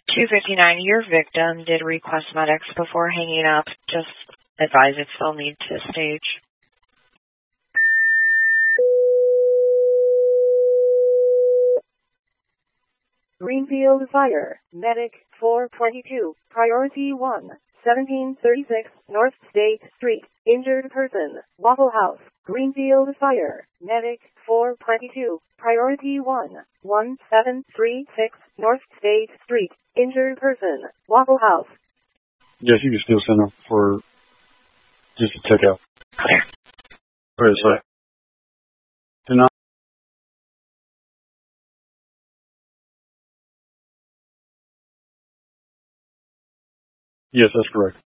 259, your victim did request medics before hanging up. Just advise if they'll need to stage. Greenfield Fire, Medic 422, Priority 1, 1736 North State Street, Injured Person, Waffle House. Greenfield Fire, Medic 422, Priority 1, 1736 North State Street, Injured Person, Waffle House. Yes, you can still send them for just to check out. Clear. What is it? Deny. Yes, that's correct.